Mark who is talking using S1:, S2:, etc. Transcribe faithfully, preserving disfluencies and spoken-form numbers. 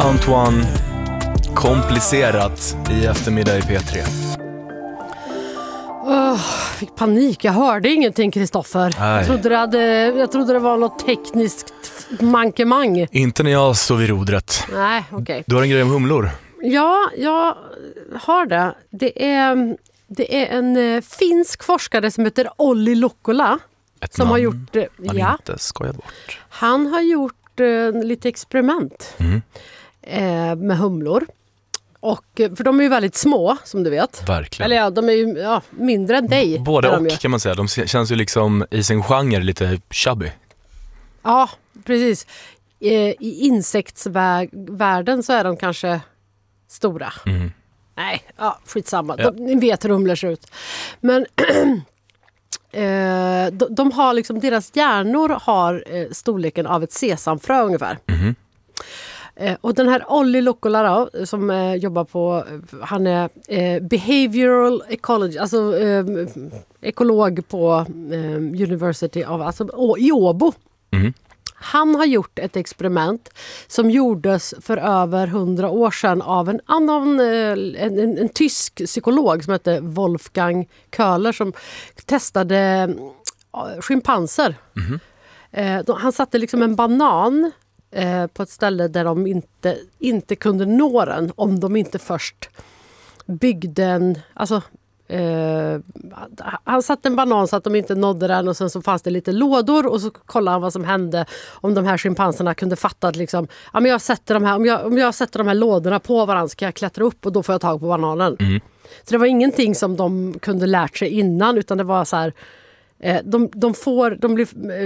S1: Antoine, komplicerat i eftermiddag i P tre.
S2: Oh, fick panik, jag hörde ingenting, Kristoffer. Jag trodde det, hade, jag trodde det var något tekniskt mankemang.
S1: Inte när jag står vid rodret.
S2: Nej, okej. Okay.
S1: Du har en grej om humlor.
S2: Ja, jag har det. Det är, det är en uh, finsk forskare som heter Olli Lukkola.
S1: Ett
S2: som
S1: namn
S2: har gjort, uh,
S1: man
S2: ja,
S1: inte skojar bort.
S2: Han har gjort uh, lite experiment
S1: mm.
S2: uh, med humlor. Och, för de är ju väldigt små, som du vet.
S1: Verkligen.
S2: Eller ja, de är ju ja, mindre än dig.
S1: Både och
S2: de
S1: kan man säga. De känns ju liksom i sin genre lite chubby.
S2: Ja, precis. I insektsvärlden så är de kanske stora.
S1: Mm.
S2: Nej, ja, skitsamma.
S1: Ja.
S2: De, ni vet hur humlor ser ut. Men eh, de, de har liksom, deras hjärnor har eh, storleken av ett sesamfrö ungefär.
S1: Mm.
S2: Eh, och den här Olli Lukkola då, som eh, jobbar på, han är eh, behavioral ecology, alltså eh, ekolog på eh, University of, alltså å, i Åbo.
S1: Mm.
S2: Han har gjort ett experiment som gjordes för över hundra år sedan av en annan en, en, en tysk psykolog som heter Wolfgang Köhler som testade schimpanser.
S1: Mm.
S2: Eh, då, han satte liksom en banan eh, på ett ställe där de inte, inte kunde nå den om de inte först byggde en... Alltså, Uh, han satte en banan så att de inte nådde den och sen så fanns det lite lådor och så kollade han vad som hände om de här schimpanserna kunde fatta att liksom, ja, men jag sätter de här, om, jag, om jag sätter de här lådorna på varandra så kan jag klättra upp och då får jag tag på bananen.
S1: Mm.
S2: Så det var ingenting som de kunde lärt sig innan utan det var så här, uh, de, de får de blir